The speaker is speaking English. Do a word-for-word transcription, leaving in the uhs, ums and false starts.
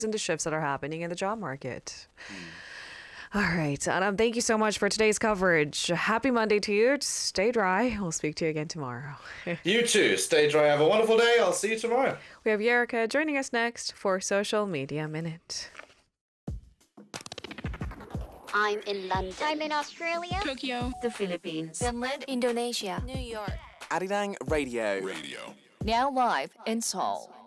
and the shifts that are happening in the job market. All right. Adam, thank you so much for today's coverage. Happy Monday to you. Stay dry. We'll speak to you again tomorrow. You too. Stay dry. Have a wonderful day. I'll see you tomorrow. We have Yerika joining us next for Social Media Minute. I'm in London. I'm in Australia. Tokyo. The Philippines. Finland. Indonesia. New York. Arirang Radio. Radio. Now live in Seoul.